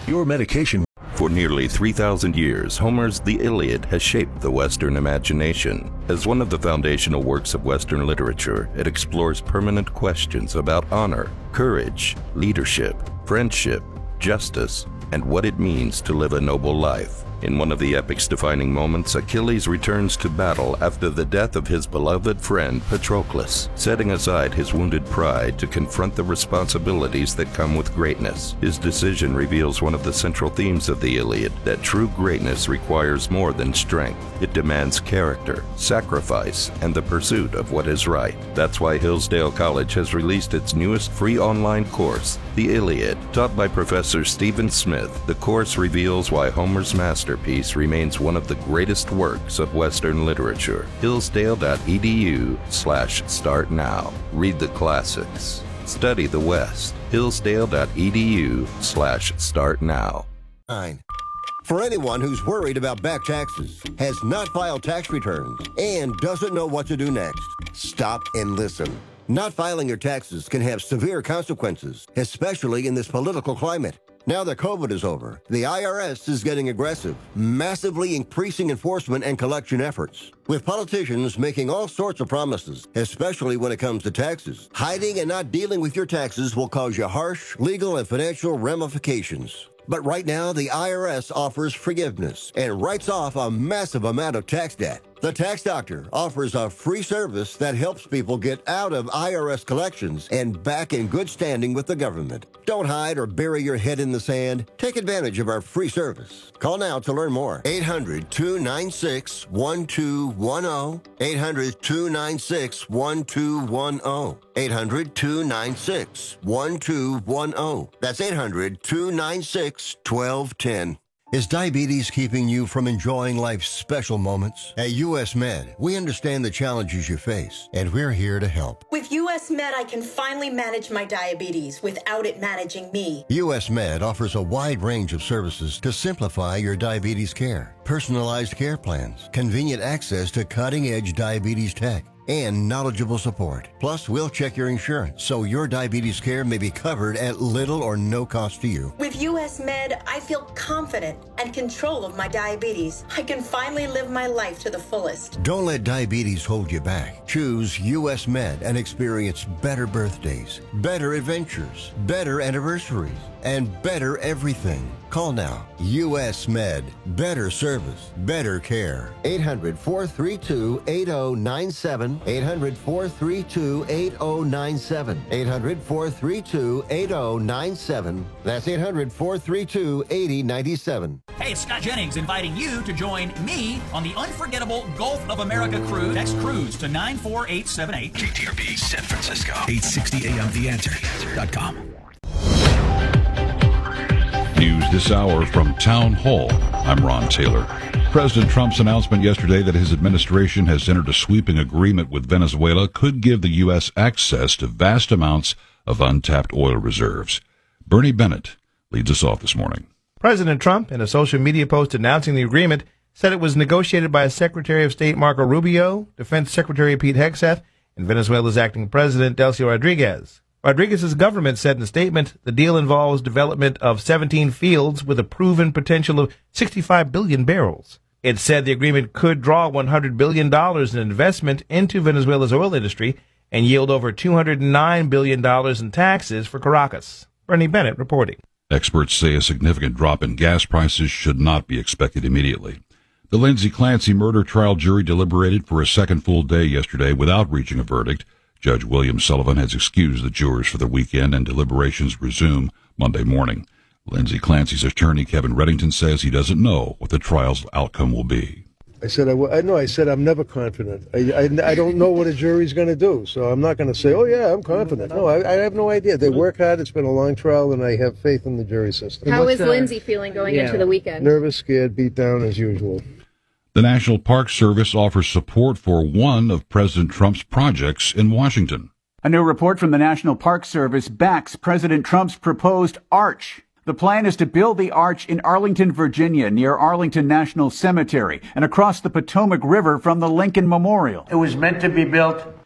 Your medication. For nearly 3,000 years, Homer's The Iliad has shaped the Western imagination. As one of the foundational works of Western literature, it explores permanent questions about honor, courage, leadership, friendship, justice, and what it means to live a noble life. In one of the epic's defining moments, Achilles returns to battle after the death of his beloved friend Patroclus, setting aside his wounded pride to confront the responsibilities that come with greatness. His decision reveals one of the central themes of the Iliad, that true greatness requires more than strength. It demands character, sacrifice, and the pursuit of what is right. That's why Hillsdale College has released its newest free online course, The Iliad. Taught by Professor Stephen Smith, the course reveals why Homer's masterpiece remains one of the greatest works of Western literature. Hillsdale.edu/start now. Read the classics. Study the West. Hillsdale.edu/start now. For anyone who's worried about back taxes, has not filed tax returns, and doesn't know what to do next, stop and listen. Not filing your taxes can have severe consequences, especially in this political climate. Now that COVID is over, the IRS is getting aggressive, massively increasing enforcement and collection efforts, with politicians making all sorts of promises, especially when it comes to taxes. Hiding and not dealing with your taxes will cause you harsh legal and financial ramifications. But right now, the IRS offers forgiveness and writes off a massive amount of tax debt. The Tax Doctor offers a free service that helps people get out of IRS collections and back in good standing with the government. Don't hide or bury your head in the sand. Take advantage of our free service. Call now to learn more. 800-296-1210. 800-296-1210. 800-296-1210. That's 800-296-1210. Is diabetes keeping you from enjoying life's special moments? At U.S. Med, we understand the challenges you face, and we're here to help. With U.S. Med, I can finally manage my diabetes without it managing me. U.S. Med offers a wide range of services to simplify your diabetes care. Personalized care plans, convenient access to cutting-edge diabetes tech, and knowledgeable support. Plus, we'll check your insurance so your diabetes care may be covered at little or no cost to you. With U.S. Med, I feel confident and control of my diabetes. I can finally live my life to the fullest. Don't let diabetes hold you back. Choose U.S. Med and experience better birthdays, better adventures, better anniversaries, and better everything. Call now. U.S. Med. Better service. Better care. 800-432-8097. 800-432-8097. 800-432-8097. That's 800-432-8097. Hey, it's Scott Jennings inviting you to join me on the unforgettable Gulf of America cruise. Text cruise to 94878. KTRP San Francisco. 860 AM TheAnswer.com. News this hour from Town Hall. I'm Ron Taylor. President Trump's announcement yesterday that his administration has entered a sweeping agreement with Venezuela could give the U.S. access to vast amounts of untapped oil reserves. Bernie Bennett leads us off this morning. President Trump, in a social media post announcing the agreement, said it was negotiated by Secretary of State Marco Rubio, Defense Secretary Pete Hegseth, and Venezuela's acting president Delcy Rodriguez. Rodriguez's government said in a statement the deal involves development of 17 fields with a proven potential of 65 billion barrels. It said the agreement could draw $100 billion in investment into Venezuela's oil industry and yield over $209 billion in taxes for Caracas. Bernie Bennett reporting. Experts say a significant drop in gas prices should not be expected immediately. The Lindsay Clancy murder trial jury deliberated for a second full day yesterday without reaching a verdict. Judge William Sullivan has excused the jurors for the weekend, and deliberations resume Monday morning. Lindsay Clancy's attorney, Kevin Reddington, says he doesn't know what the trial's outcome will be. I said I'm never confident. I don't know what a jury's going to do, so I'm not going to say, oh, yeah, I'm confident. No, I have no idea. They work hard. It's been a long trial, and I have faith in the jury system. How is Lindsay feeling going into the weekend? Nervous, scared, beat down as usual. The National Park Service offers support for one of President Trump's projects in Washington. A new report from the National Park Service backs President Trump's proposed arch. The plan is to build the arch in Arlington, Virginia, near Arlington National Cemetery, and across the Potomac River from the Lincoln Memorial. It was meant to be built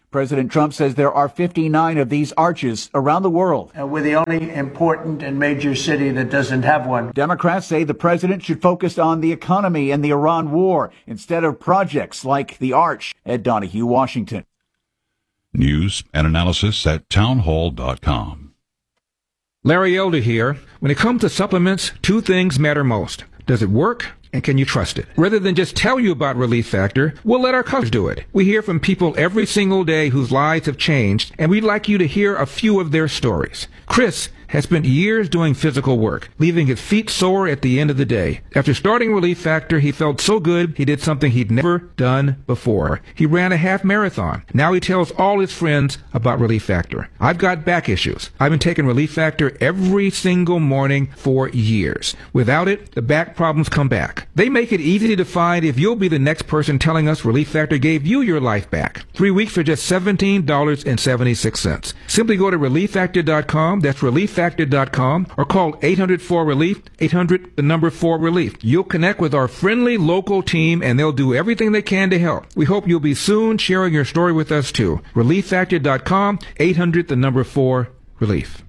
President Trump says there are 59 of these arches around the world. We're the only important and major city that doesn't have one. Democrats say the president should focus on the economy and the Iran war instead of projects like the Arch. Ed Donahue, Washington. News and analysis at townhall.com. Larry Elder here. When it comes to supplements, two things matter most. Does it work? And can you trust it? Rather than just tell you about Relief Factor, we'll let our customers do it. We hear from people every single day whose lives have changed, and we'd like you to hear a few of their stories. Chris has spent years doing physical work, leaving his feet sore at the end of the day. After starting Relief Factor, he felt so good he did something he'd never done before. He ran a half marathon. Now he tells all his friends about Relief Factor. I've got back issues. I've been taking Relief Factor every single morning for years. Without it, the back problems come back. They make it easy to find if you'll be the next person telling us Relief Factor gave you your life back. 3 weeks for just $17.76. Simply go to ReliefFactor.com. That's ReliefFactor.com or call 800-4RELIEF, 800-4RELIEF. You'll connect with our friendly local team and they'll do everything they can to help. We hope you'll be soon sharing your story with us too. ReliefFactor.com, 800-4RELIEF.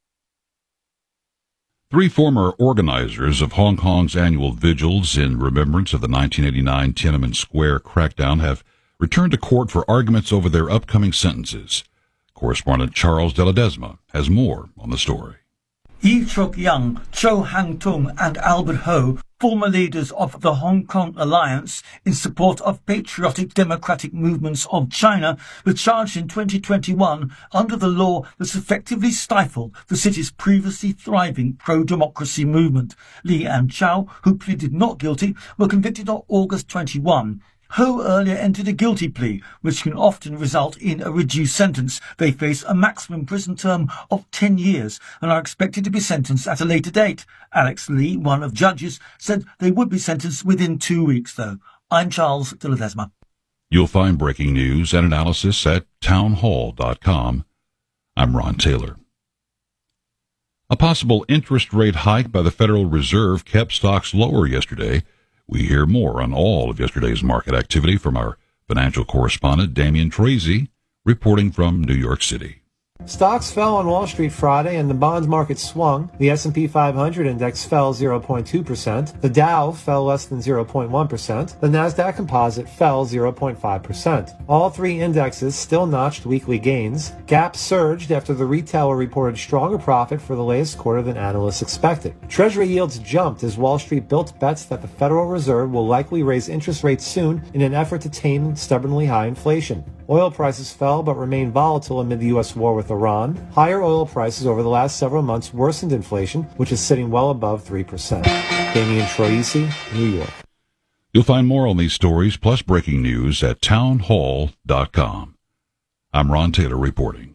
3 former organizers of Hong Kong's annual vigils in remembrance of the 1989 Tiananmen Square crackdown have returned to court for arguments over their upcoming sentences. Correspondent Charles de Ledesma has more on the story. Yi Chuk-young, Cho Hang-tung and Albert Ho, former leaders of the Hong Kong Alliance in support of patriotic democratic movements of China, were charged in 2021 under the law that's effectively stifled the city's previously thriving pro-democracy movement. Li and Chow, who pleaded not guilty, were convicted on August 21. Ho earlier entered a guilty plea, which can often result in a reduced sentence. They face a maximum prison term of 10 years and are expected to be sentenced at a later date. Alex Lee, one of judges, said they would be sentenced within 2 weeks, though. I'm Charles de Ledesma. You'll find breaking news and analysis at townhall.com. I'm Ron Taylor. A possible interest rate hike by the Federal Reserve kept stocks lower yesterday. We hear more on all of yesterday's market activity from our financial correspondent, Damian Tracy, reporting from New York City. Stocks fell on Wall Street Friday and the bonds market swung. The S&P 500 index fell 0.2%. The Dow fell less than 0.1%. The Nasdaq Composite fell 0.5%. All three indexes still notched weekly gains. Gap surged after the retailer reported stronger profit for the latest quarter than analysts expected. Treasury yields jumped as Wall Street built bets that the Federal Reserve will likely raise interest rates soon in an effort to tame stubbornly high inflation. Oil prices fell but remained volatile amid the U.S. war with Iran. Higher oil prices over the last several months worsened inflation, which is sitting well above 3%. Damian Troisi, New York. You'll find more on these stories plus breaking news at townhall.com. I'm Ron Taylor reporting.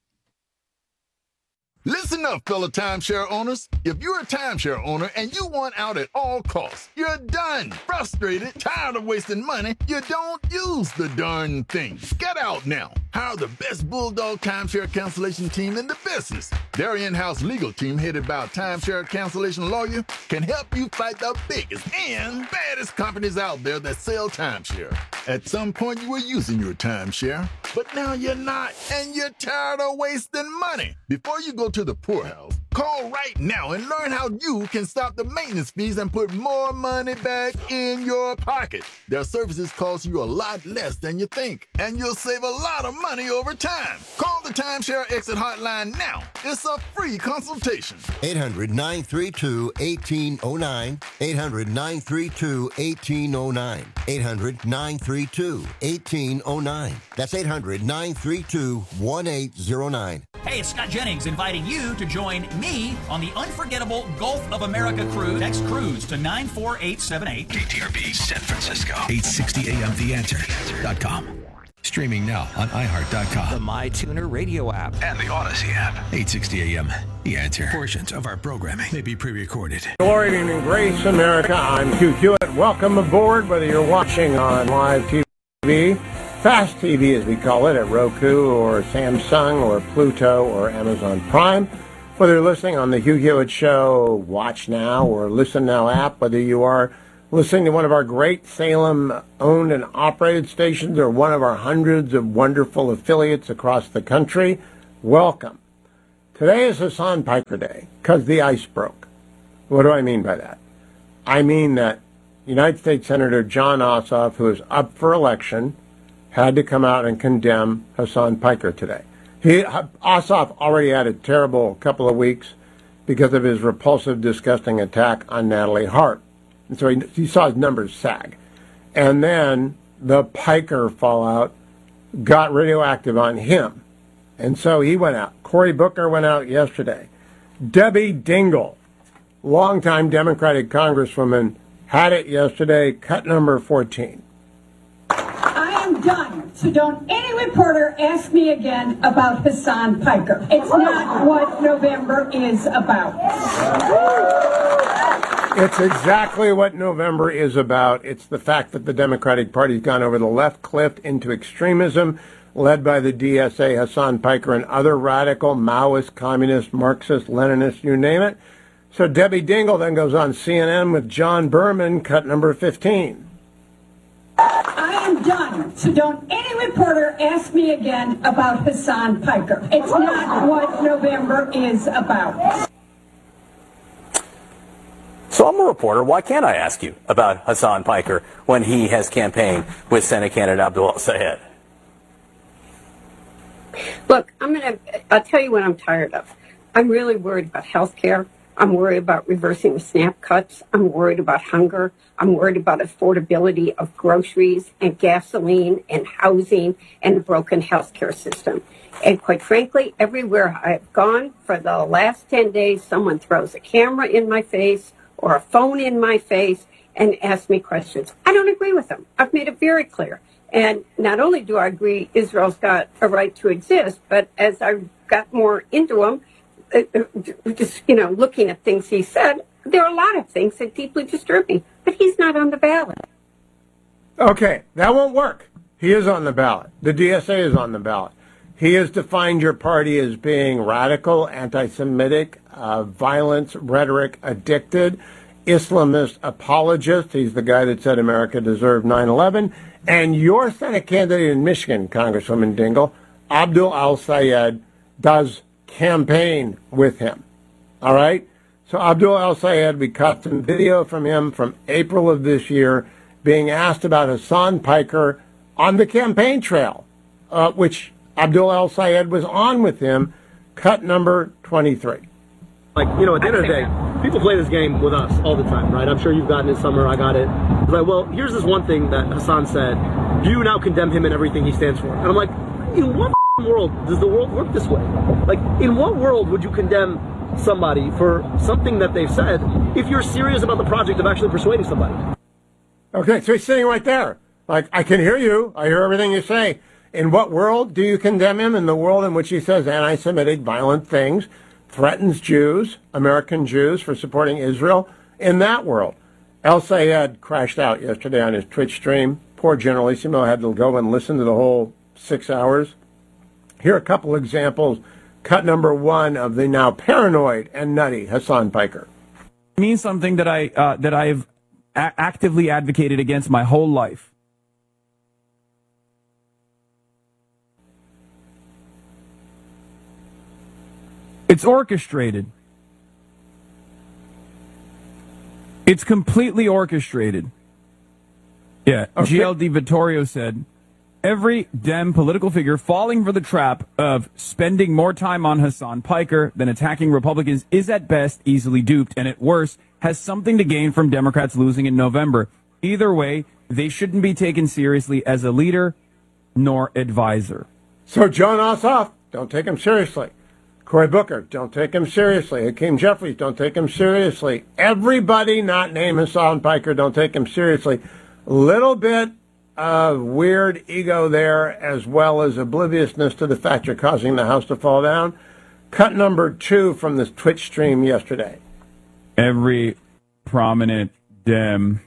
Listen up, fellow timeshare owners. If you're a timeshare owner and you want out at all costs, you're done, frustrated, tired of wasting money, you don't use the darn thing. Get out now. Hire the best Bulldog timeshare cancellation team in the business. Their in-house legal team, headed by a timeshare cancellation lawyer, can help you fight the biggest and baddest companies out there that sell timeshare. At some point, you were using your timeshare, but now you're not, and you're tired of wasting money. Before you go to the poorhouse, call right now and learn how you can stop the maintenance fees and put more money back in your pocket. Their services cost you a lot less than you think, and you'll save a lot of money over time. Call the Timeshare Exit Hotline now. It's a free consultation. 800-932-1809. 800-932-1809. 800-932-1809. That's 800-932-1809. Hey, it's Scott Jennings inviting you to join me on the unforgettable Gulf of America cruise. Text cruise to 94878. KTRB San Francisco. 860 AM TheAnswer.com. Streaming now on iHeart.com. The MyTuner radio app. And the Odyssey app. 860 AM The Answer. Portions of our programming may be pre-recorded. Glory and grace, America. I'm Hugh Hewitt. Welcome aboard, whether you're watching on live TV, Fast TV as we call it, at Roku or Samsung or Pluto or Amazon Prime. Whether you're listening on the Hugh Hewitt Show Watch Now or Listen Now app, whether you are listening to one of our great Salem-owned and operated stations or one of our hundreds of wonderful affiliates across the country, welcome. Today is Hasan Piker Day because the ice broke. What do I mean by that? I mean that United States Senator Jon Ossoff, who is up for election, had to come out and condemn Hasan Piker today. Ossoff already had a terrible couple of weeks because of his repulsive, disgusting attack on Natalie Hart. And so he saw his numbers sag. And then the Piker fallout got radioactive on him. And so he went out. Cory Booker went out yesterday. Debbie Dingell, longtime Democratic Congresswoman, had it yesterday, cut number 14. I am done. So don't any reporter ask me again about Hasan Piker. It's not what November is about. It's exactly what November is about. It's the fact that the Democratic Party's gone over the left cliff into extremism, led by the DSA, Hasan Piker, and other radical Maoist, communist, Marxist, Leninist, you name it. So Debbie Dingell then goes on CNN with John Berman, cut number 15. I am done. So don't any reporter ask me again about Hasan Piker. It's not what November is about. So I'm a reporter. Why can't I ask you about Hasan Piker when he has campaigned with Senate candidate Abdul El-Sayed? Look, I'll tell you what I'm tired of. I'm really worried about health care. I'm worried about reversing the SNAP cuts. I'm worried about hunger. I'm worried about affordability of groceries and gasoline and housing and a broken health care system. And quite frankly, everywhere I've gone for the last 10 days, someone throws a camera in my face or a phone in my face and asks me questions. I don't agree with them. I've made it very clear. And not only do I agree Israel's got a right to exist, but as I got more into him, just, looking at things he said, there are a lot of things that deeply disturb me. But he's not on the ballot. Okay, that won't work. He is on the ballot. The DSA is on the ballot. He has defined your party as being radical, anti-Semitic, violence, rhetoric, addicted, Islamist apologist. He's the guy that said America deserved 9/11. And your Senate candidate in Michigan, Congresswoman Dingell, Abdul El-Sayed, does campaign with him. All right? So Abdul El-Sayed, we caught some video from him from April of this year being asked about Hasan Piker on the campaign trail, which Abdul El-Sayed was on with him, cut number 23. At the end of the day, people play this game with us all the time, right? I'm sure you've gotten it somewhere. I got it. It's like, well, here's this one thing that Hasan said. Do you now condemn him and everything he stands for? And I'm like, in what world does the world work this way? Like, in what world would you condemn somebody for something that they've said if you're serious about the project of actually persuading somebody? Okay, so he's sitting right there. Like, I can hear you. I hear everything you say. In what world do you condemn him? In the world in which he says anti-Semitic, violent things, threatens Jews, American Jews, for supporting Israel. In that world, El-Sayed crashed out yesterday on his Twitch stream. Poor Generalissimo had to go and listen to the whole 6 hours. Here are a couple examples. Cut number 1 of the now paranoid and nutty Hasan Piker. It means something that I've actively advocated against my whole life. It's orchestrated. It's completely orchestrated. Yeah, okay. GLD Vittorio said, every Dem political figure falling for the trap of spending more time on Hasan Piker than attacking Republicans is at best easily duped, and at worst has something to gain from Democrats losing in November. Either way, they shouldn't be taken seriously as a leader nor advisor. So Jon Ossoff, don't take him seriously. Cory Booker, don't take him seriously. Hakeem Jeffries, don't take him seriously. Everybody not named Hasan Piker, don't take him seriously. Little bit of weird ego there, as well as obliviousness to the fact you're causing the house to fall down. Cut number 2 from this Twitch stream yesterday. Every prominent Dem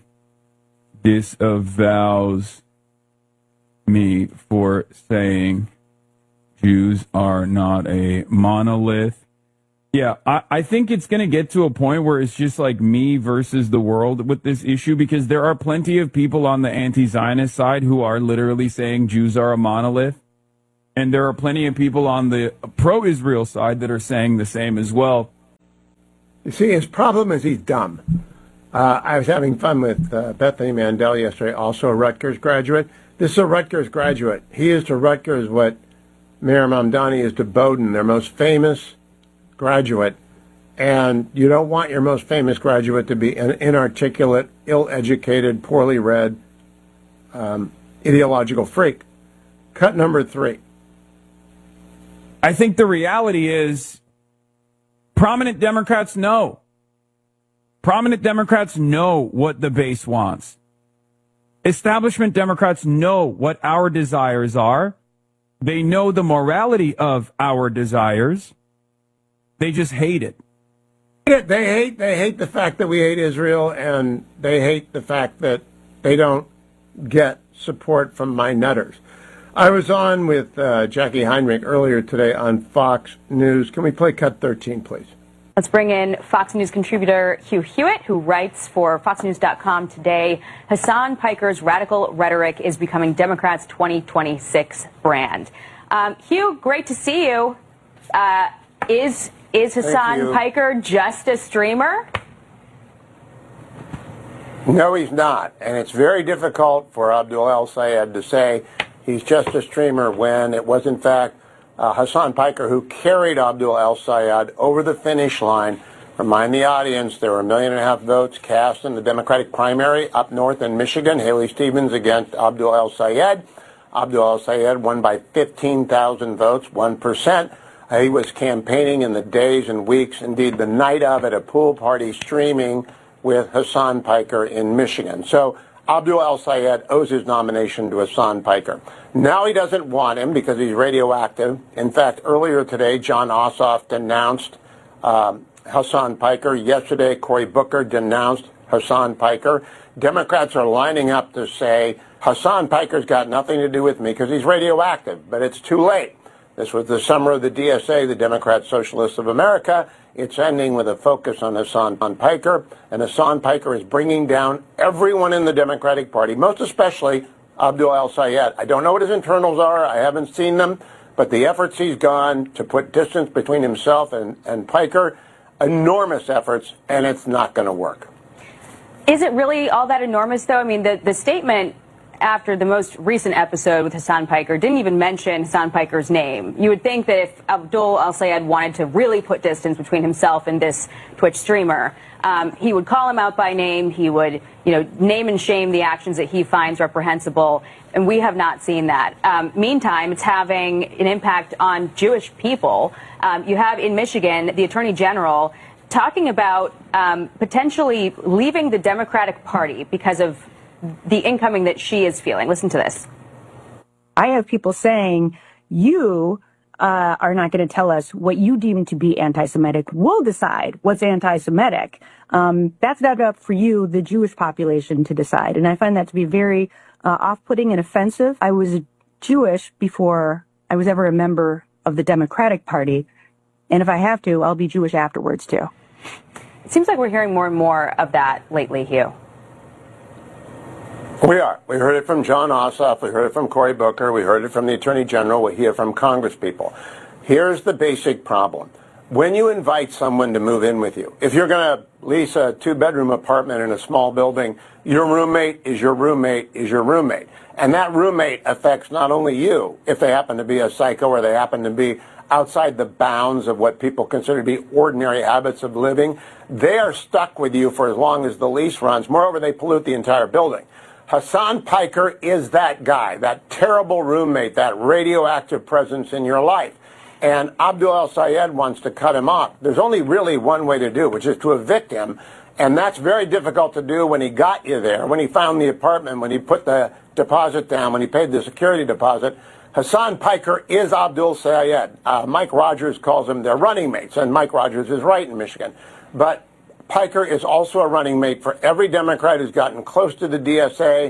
disavows me for saying Jews are not a monolith Yeah, I think it's going to get to a point where it's just like me versus the world with this issue, because there are plenty of people on the anti-Zionist side who are literally saying Jews are a monolith. And there are plenty of people on the pro-Israel side that are saying the same as well. You see, his problem is he's dumb. I was having fun with Bethany Mandel yesterday, also a Rutgers graduate. This is a Rutgers graduate. He is to Rutgers what Mayor Mamdani is to Bowdoin, their most famous graduate. And you don't want your most famous graduate to be an inarticulate, ill-educated, poorly read, ideological freak. Cut number 3. I think the reality is prominent Democrats know. Prominent Democrats know what the base wants. Establishment Democrats know what our desires are. They know the morality of our desires. They just hate it. They hate the fact that we hate Israel, and they hate the fact that they don't get support from my nutters. I was on with Jackie Heinrich earlier today on Fox News. Can we play cut 13, please? Let's bring in Fox News contributor Hugh Hewitt, who writes for FoxNews.com today. Hasan Piker's radical rhetoric is becoming Democrats' 2026 brand. Hugh, great to see you. Is Hasan Piker just a streamer? No, he's not. And it's very difficult for Abdul El-Sayed to say he's just a streamer when it was, in fact, Hasan Piker who carried Abdul El-Sayed over the finish line. Remind the audience there were 1.5 million votes cast in the Democratic primary up north in Michigan. Haley Stevens against Abdul El-Sayed. Abdul El-Sayed won by 15,000 votes, 1%. He was campaigning in the days and weeks, indeed the night of, at a pool party streaming with Hasan Piker in Michigan. So Abdul El-Sayed owes his nomination to Hasan Piker. Now he doesn't want him because he's radioactive. In fact, earlier today, Jon Ossoff denounced Hasan Piker. Yesterday, Cory Booker denounced Hasan Piker. Democrats are lining up to say, Hasan Piker's got nothing to do with me because he's radioactive, but it's too late. This was the summer of the DSA, the Democrat Socialists of America. It's ending with a focus on Hasan Piker, and Hasan Piker is bringing down everyone in the Democratic Party, most especially Abdul El-Sayed. I don't know what his internals are. I haven't seen them, but the efforts he's gone to put distance between himself and Piker, enormous efforts, and it's not going to work. Is it really all that enormous, though? I mean, the statement after the most recent episode with Hasan Piker didn't even mention Hasan Piker's name. You would think that if Abdul El-Sayed wanted to really put distance between himself and this Twitch streamer, he would call him out by name. He would, name and shame the actions that he finds reprehensible, and we have not seen that. Meantime, it's having an impact on Jewish people. You have in Michigan the Attorney General talking about potentially leaving the Democratic Party because of the incoming that she is feeling. Listen to this. I have people saying, you are not going to tell us what you deem to be anti-Semitic. We'll decide what's anti-Semitic. That's not up for you, the Jewish population, to decide. And I find that to be very off-putting and offensive. I was Jewish before I was ever a member of the Democratic Party. And if I have to, I'll be Jewish afterwards, too. It seems like we're hearing more and more of that lately, Hugh. We are. We heard it from Jon Ossoff. We heard it from Cory Booker. We heard it from the Attorney General. We hear from Congress people. Here's the basic problem. When you invite someone to move in with you, if you're going to lease a 2-bedroom apartment in a small building, your roommate is your roommate is your roommate. And that roommate affects not only you, if they happen to be a psycho or they happen to be outside the bounds of what people consider to be ordinary habits of living, they are stuck with you for as long as the lease runs. Moreover, they pollute the entire building. Hasan Piker is that guy, that terrible roommate, that radioactive presence in your life. And Abdul El-Sayed wants to cut him off. There's only really one way to do it, which is to evict him. And that's very difficult to do when he got you there, when he found the apartment, when he put the deposit down, when he paid the security deposit. Hasan Piker is Abdul Sayed. Mike Rogers calls him their running mates, and Mike Rogers is right in Michigan. But Piker is also a running mate for every Democrat who's gotten close to the DSA,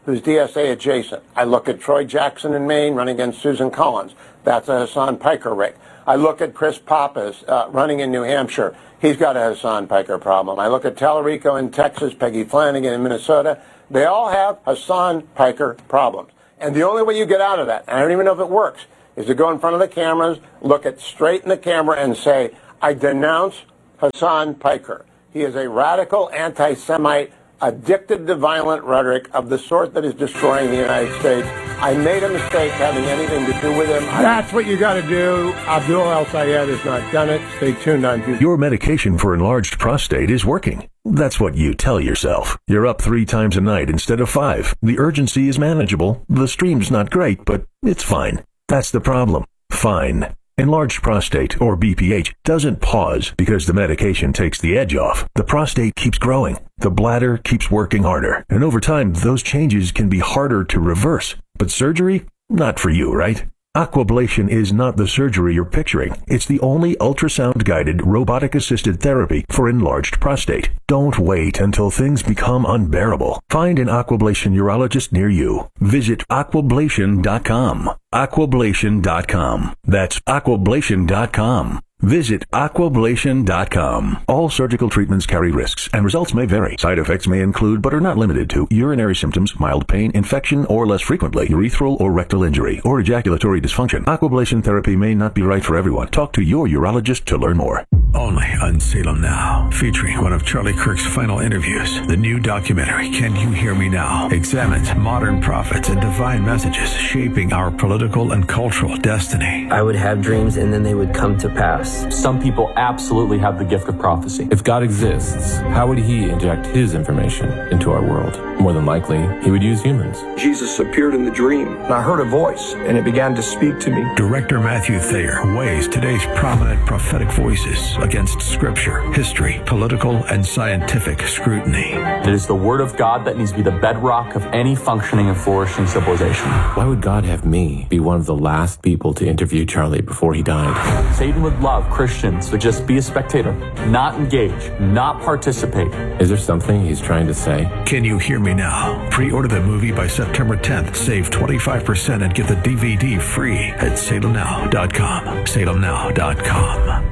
who's DSA adjacent. I look at Troy Jackson in Maine running against Susan Collins. That's a Hasan Piker rig. I look at Chris Pappas running in New Hampshire. He's got a Hasan Piker problem. I look at Tallarico in Texas, Peggy Flanagan in Minnesota. They all have Hasan Piker problems. And the only way you get out of that, and I don't even know if it works, is to go in front of the cameras, look at straight in the camera and say, I denounce Hasan Piker. He is a radical anti-Semite, addicted to violent rhetoric of the sort that is destroying the United States. I made a mistake having anything to do with him. That's what you got to do. Abdul El-Sayed has not done it. Stay tuned on YouTube. Your medication for enlarged prostate is working. That's what you tell yourself. You're up 3 times a night instead of 5. The urgency is manageable. The stream's not great, but it's fine. That's the problem. Fine. Enlarged prostate, or BPH, doesn't pause because the medication takes the edge off. The prostate keeps growing. The bladder keeps working harder. And over time, those changes can be harder to reverse. But surgery? Not for you, right? Aquablation is not the surgery you're picturing. It's the only ultrasound-guided, robotic-assisted therapy for enlarged prostate. Don't wait until things become unbearable. Find an Aquablation urologist near you. Visit aquablation.com. Aquablation.com. That's aquablation.com. Visit aquablation.com. All surgical treatments carry risks, and results may vary. Side effects may include, but are not limited to, urinary symptoms, mild pain, infection, or less frequently, urethral or rectal injury, or ejaculatory dysfunction. Aquablation therapy may not be right for everyone. Talk to your urologist to learn more. Only on Salem Now, featuring one of Charlie Kirk's final interviews. The new documentary, Can You Hear Me Now?, examines modern prophets and divine messages shaping our political and cultural destiny. I would have dreams and then they would come to pass. Some people absolutely have the gift of prophecy. If God exists, how would he inject his information into our world? More than likely, he would use humans. Jesus appeared in the dream, and I heard a voice, and it began to speak to me. Director Matthew Thayer weighs today's prominent prophetic voices against scripture, history, political, and scientific scrutiny. It is the word of God that needs to be the bedrock of any functioning and flourishing civilization. Why would God have me be one of the last people to interview Charlie before he died? Satan would love Christians to just be a spectator, not engage, not participate. Is there something he's trying to say? Can You Hear Me Now? Pre-order the movie by September 10th. Save 25% and get the DVD free at salemnow.com. salemnow.com.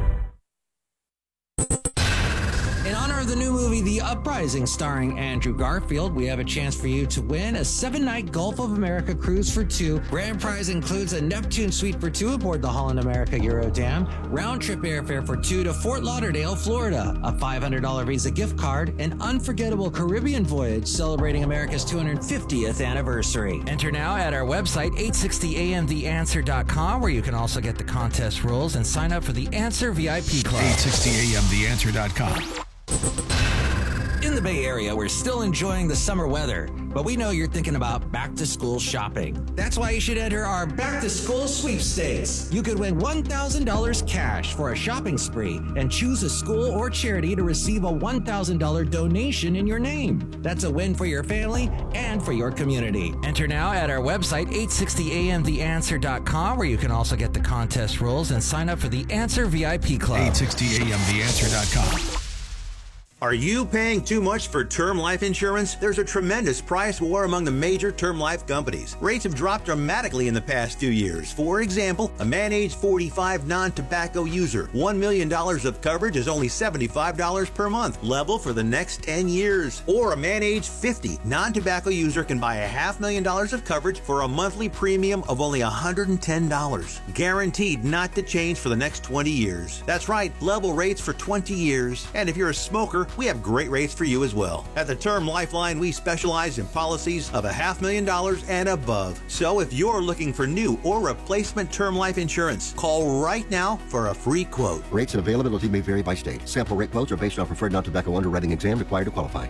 In honor of the new movie, The Uprising, starring Andrew Garfield, we have a chance for you to win a 7-night Gulf of America cruise for 2. Grand prize includes a Neptune suite for 2 aboard the Holland America Eurodam, round-trip airfare for 2 to Fort Lauderdale, Florida, a $500 Visa gift card, an unforgettable Caribbean voyage celebrating America's 250th anniversary. Enter now at our website, 860amtheanswer.com, where you can also get the contest rules and sign up for the Answer VIP Club. 860amtheanswer.com. In the Bay Area, we're still enjoying the summer weather, but we know you're thinking about back-to-school shopping. That's why you should enter our back-to-school sweepstakes. You could win $1,000 cash for a shopping spree and choose a school or charity to receive a $1,000 donation in your name. That's a win for your family and for your community. Enter now at our website, 860amtheanswer.com, where you can also get the contest rules and sign up for the Answer VIP Club. 860amtheanswer.com. Are you paying too much for term life insurance? There's a tremendous price war among the major term life companies. Rates have dropped dramatically in the past 2 years. For example, a man age 45 non-tobacco user, $1 million of coverage is only $75 per month, level for the next 10 years. Or a man age 50 non-tobacco user can buy $500,000 of coverage for a monthly premium of only $110, guaranteed not to change for the next 20 years. That's right, level rates for 20 years. And if you're a smoker, we have great rates for you as well. At the Term Lifeline, we specialize in policies of $500,000 and above. So if you're looking for new or replacement term life insurance, call right now for a free quote. Rates and availability may vary by state. Sample rate quotes are based on preferred non-tobacco underwriting exam required to qualify.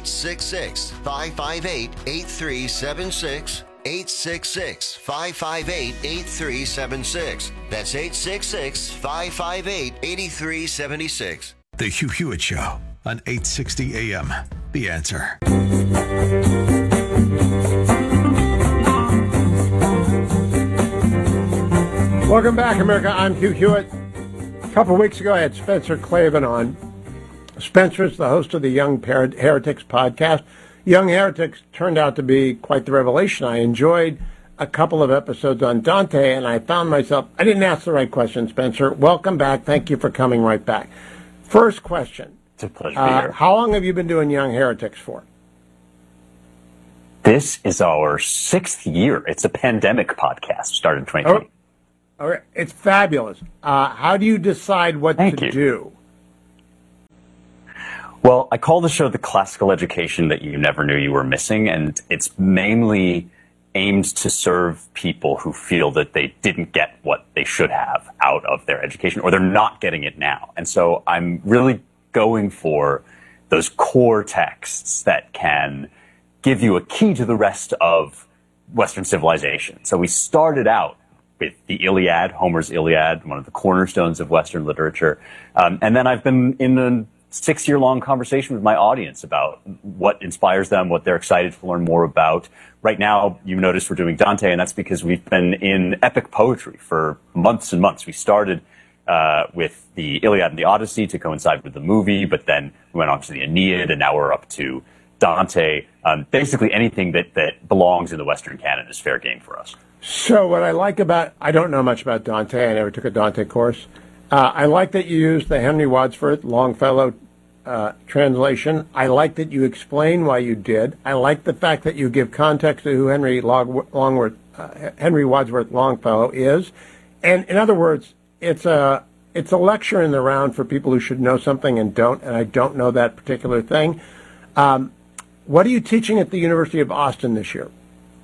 866-558-8376. 866-558-8376. That's 866-558-8376. The Hugh Hewitt Show on 860 AM. The Answer. Welcome back, America. I'm Hugh Hewitt. A couple of weeks ago, I had Spencer Klavan on. Spencer is the host of the Young Heretics podcast. Young Heretics turned out to be quite the revelation. I enjoyed a couple of episodes on Dante, and I found myself, I didn't ask the right question, Spencer. Welcome back. Thank you for coming right back. First question. It's a pleasure to be here. How long have you been doing Young Heretics for? This is our 6th year. It's a pandemic podcast, started in 2020. All right. It's fabulous. How do you decide what to do? Well, I call the show The Classical Education That You Never Knew You Were Missing, and it's mainly aimed to serve people who feel that they didn't get what they should have out of their education, or they're not getting it now. And so I'm really going for those core texts that can give you a key to the rest of Western civilization. So we started out with the Iliad, Homer's Iliad, one of the cornerstones of Western literature. And then I've been in a 6-year-long conversation with my audience about what inspires them, what they're excited to learn more about. Right now, you notice we're doing Dante, and that's because we've been in epic poetry for months and months. We started with the Iliad and the Odyssey to coincide with the movie, but then we went on to the Aeneid, and now we're up to Dante. Basically anything that belongs in the Western canon is fair game for us. So what I like about, I don't know much about Dante. I never took a Dante course. I like that you use the Henry Wadsworth Longfellow translation. I like that you explain why you did. I like the fact that you give context to who Henry Wadsworth Longfellow is. And in other words, it's a lecture in the round for people who should know something and don't, and I don't know that particular thing. What are you teaching at the University of Austin this year?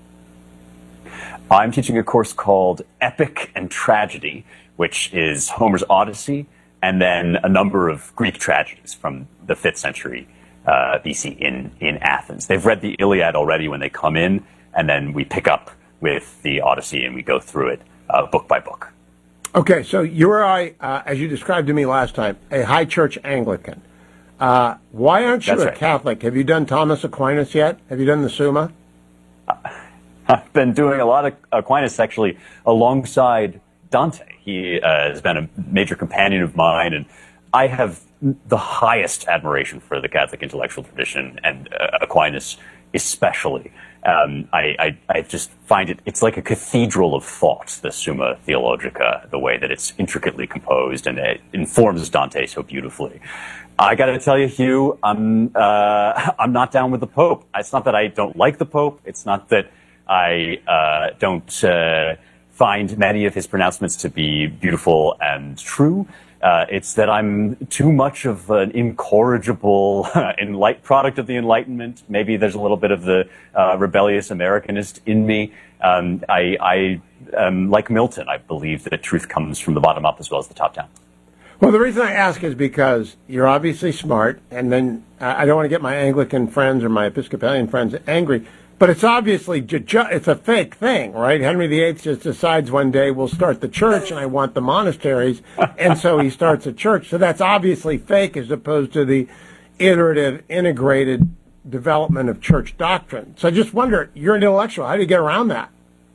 I'm teaching a course called Epic and Tragedy, which is Homer's Odyssey, and then a number of Greek tragedies from the 5th century BC in Athens. They've read the Iliad already when they come in, and then we pick up with the Odyssey and we go through it book by book. Okay, so you or I, as you described to me last time, a high church Anglican. Why aren't you a Catholic? Have you done Thomas Aquinas yet? Have you done the Summa? I've been doing a lot of Aquinas, actually, alongside Dante. He has been a major companion of mine, and I have the highest admiration for the Catholic intellectual tradition, and Aquinas especially. I just find it's like a cathedral of thought, the Summa Theologica, the way that it's intricately composed, and it informs Dante so beautifully. I got to tell you, Hugh, I'm not down with the Pope. It's not that I don't like the Pope. It's not that I don't find many of his pronouncements to be beautiful and true. It's that I'm too much of an incorrigible product of the Enlightenment. Maybe there's a little bit of the rebellious Americanist in me. I like Milton. I believe that truth comes from the bottom up as well as the top down. Well, the reason I ask is because you're obviously smart, and then I don't want to get my Anglican friends or my Episcopalian friends angry, but it's obviously, it's a fake thing, right? Henry VIII just decides one day we'll start the church and I want the monasteries, and so he starts a church. So that's obviously fake as opposed to the iterative, integrated development of church doctrine. So I just wonder, you're an intellectual, how do you get around that?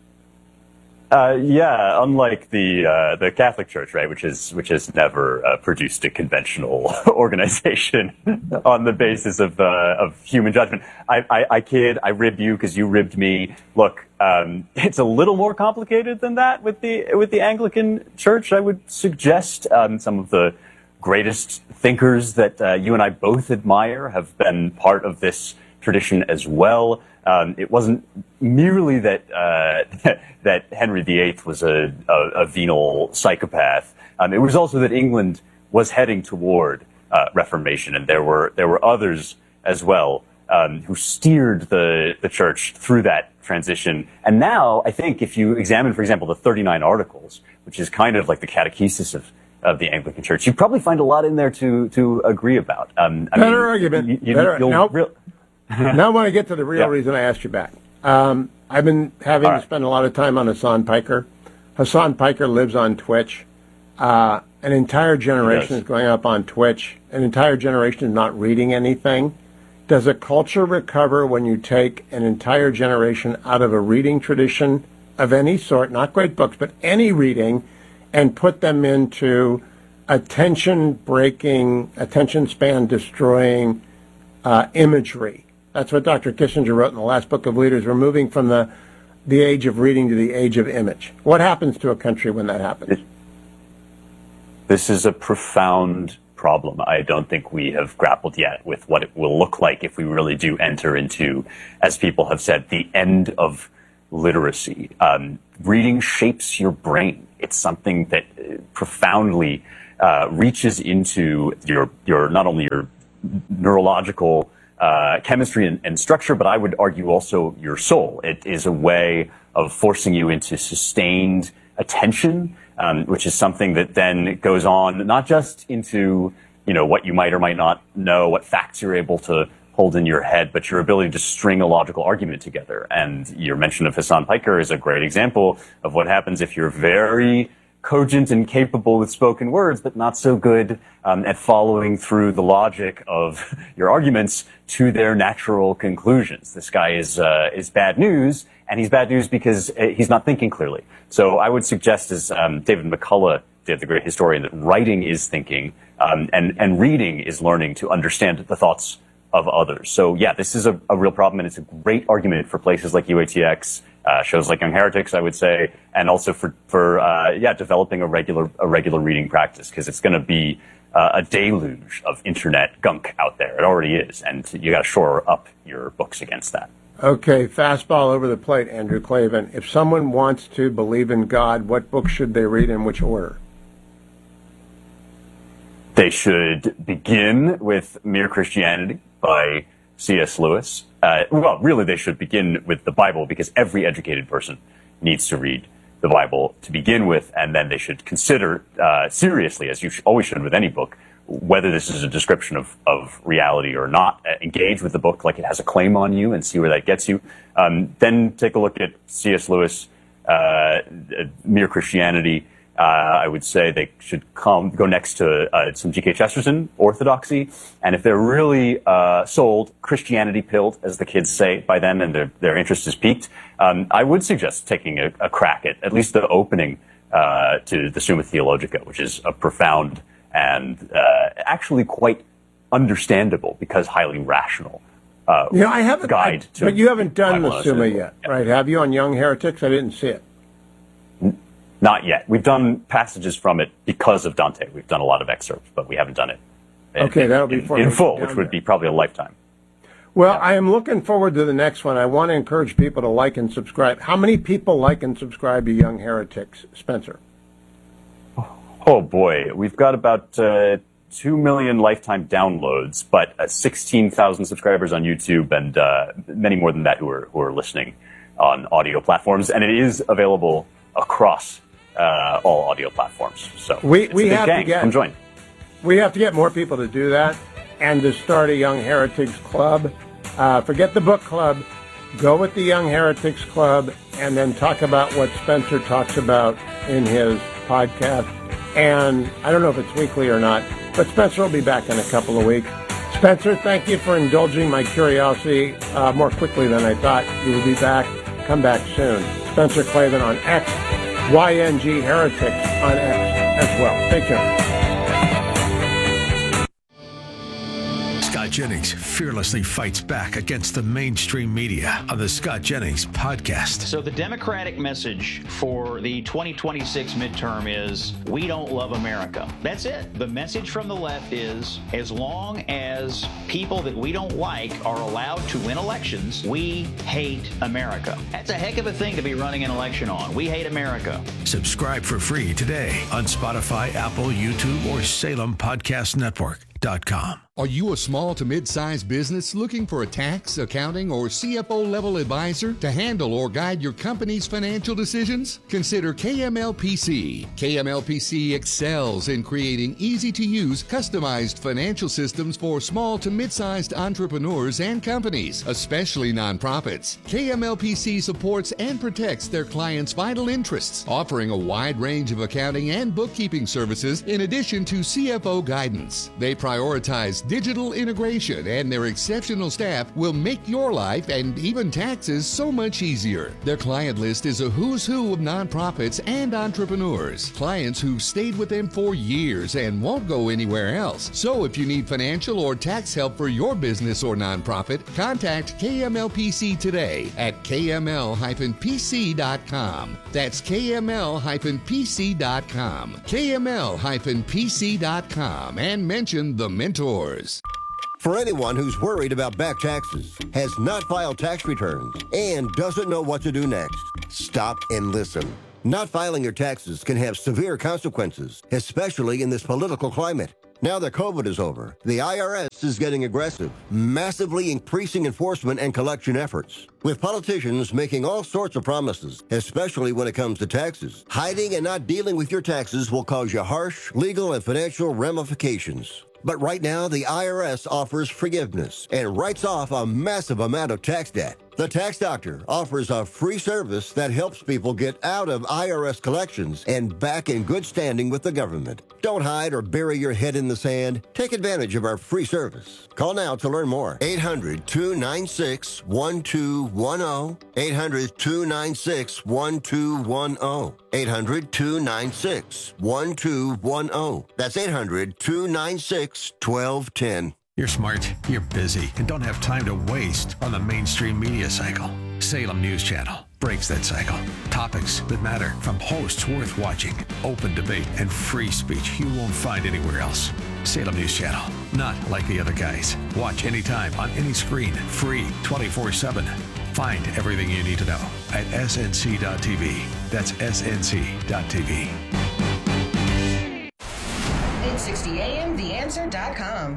Yeah, unlike the Catholic Church, right, which has never produced a conventional organization on the basis of human judgment. I kid, I rib you because you ribbed me. Look, it's a little more complicated than that with the Anglican Church. I would suggest some of the greatest thinkers that you and I both admire have been part of this tradition as well. It wasn't merely that that Henry VIII was a venal psychopath. It was also that England was heading toward Reformation, and there were others as well who steered the church through that transition. And now, I think, if you examine, for example, the 39 Articles, which is kind of like the catechesis of the Anglican Church, you probably find a lot in there to agree about. Better argument. Now I want to get to the real reason I asked you back. I've been having to spend a lot of time on Hasan Piker. Hasan Piker lives on Twitch. An entire generation is going up on Twitch. An entire generation is not reading anything. Does a culture recover when you take an entire generation out of a reading tradition of any sort, not great books, but any reading, and put them into attention-breaking, attention-span-destroying imagery? That's what Dr. Kissinger wrote in the last book of Leaders. We're moving from the age of reading to the age of image. What happens to a country when that happens? This is a profound problem. I don't think we have grappled yet with what it will look like if we really do enter into, as people have said, the end of literacy. Reading shapes your brain. It's something that profoundly reaches into your not only your neurological chemistry and structure, but I would argue also your soul. It is a way of forcing you into sustained attention, which is something that then goes on not just into, what you might or might not know, what facts you're able to hold in your head, but your ability to string a logical argument together. And your mention of Hasan Piker is a great example of what happens if you're very cogent and capable with spoken words, but not so good at following through the logic of your arguments to their natural conclusions. This guy is bad news, and he's bad news because he's not thinking clearly. So I would suggest, as David McCullough did, the great historian, that writing is thinking, and reading is learning to understand the thoughts of others. So yeah, this is a real problem, and it's a great argument for places like UATX, shows like Young Heretics, I would say, and also for developing a regular reading practice, because it's going to be a deluge of internet gunk out there. It already is, and you got to shore up your books against that. Okay, fastball over the plate, Andrew Klavan. If someone wants to believe in God, what books should they read in which order? They should begin with Mere Christianity by C.S. Lewis. Well, really, they should begin with the Bible, because every educated person needs to read the Bible to begin with, and then they should consider seriously, as you always should with any book, whether this is a description of reality or not. Engage with the book like it has a claim on you and see where that gets you. Then take a look at C.S. Lewis, Mere Christianity. I would say they should go next to some G.K. Chesterton, Orthodoxy, and if they're really sold, Christianity pilled, as the kids say by then, and their interest is piqued, I would suggest taking a crack at least the opening to the Summa Theologica, which is a profound and actually quite understandable, because highly rational guide to... But you haven't done the Summa yet, right? Have you, on Young Heretics? I didn't see it. Not yet. We've done passages from it because of Dante. We've done a lot of excerpts, but we haven't done it that'll be in full, which would be probably a lifetime. Well, I am looking forward to the next one. I want to encourage people to like and subscribe. How many people like and subscribe to Young Heretics, Spencer? Oh, boy. We've got about 2 million lifetime downloads, but 16,000 subscribers on YouTube, and many more than that who are listening on audio platforms. And it is available across all audio platforms. So we have to get, come join. We have to get more people to do that, and to start a Young Heretics Club. Forget the book club. Go with the Young Heretics Club, and then talk about what Spencer talks about in his podcast. And I don't know if it's weekly or not, but Spencer will be back in a couple of weeks. Spencer, thank you for indulging my curiosity more quickly than I thought. You will be back. Come back soon. Spencer Klavan on X, YNG Heretics on X as well. Stay tuned. Scott Jennings fearlessly fights back against the mainstream media on the Scott Jennings podcast. So the Democratic message for the 2026 midterm is, we don't love America. That's it. The message from the left is, as long as people that we don't like are allowed to win elections, we hate America. That's a heck of a thing to be running an election on. We hate America. Subscribe for free today on Spotify, Apple, YouTube, or SalemPodcastNetwork.com. Are you a small to mid-sized business looking for a tax, accounting, or CFO level advisor to handle or guide your company's financial decisions? Consider KMLPC. KMLPC excels in creating easy-to-use, customized financial systems for small to mid-sized entrepreneurs and companies, especially nonprofits. KMLPC supports and protects their clients' vital interests, offering a wide range of accounting and bookkeeping services in addition to CFO guidance. They prioritize digital integration and their exceptional staff will make your life and even taxes so much easier. Their client list is a who's who of nonprofits and entrepreneurs. Clients who've stayed with them for years and won't go anywhere else. So if you need financial or tax help for your business or nonprofit, contact KMLPC today at kml-pc.com. That's kml-pc.com. kml-pc.com, and mention the mentors. For anyone who's worried about back taxes, has not filed tax returns, and doesn't know what to do next, stop and listen. Not filing your taxes can have severe consequences, especially in this political climate. Now that COVID is over, the IRS is getting aggressive, massively increasing enforcement and collection efforts, with politicians making all sorts of promises, especially when it comes to taxes. Hiding and not dealing with your taxes will cause you harsh legal and financial ramifications. But right now, the IRS offers forgiveness and writes off a massive amount of tax debt. The Tax Doctor offers a free service that helps people get out of IRS collections and back in good standing with the government. Don't hide or bury your head in the sand. Take advantage of our free service. Call now to learn more. 800-296-1210. 800-296-1210. 800-296-1210. That's 800-296-1210. You're smart, you're busy, and don't have time to waste on the mainstream media cycle. Salem News Channel breaks that cycle. Topics that matter, from hosts worth watching, open debate, and free speech you won't find anywhere else. Salem News Channel, not like the other guys. Watch anytime, on any screen, free, 24/7. Find everything you need to know at snc.tv. That's snc.tv. 860 AM, theanswer.com.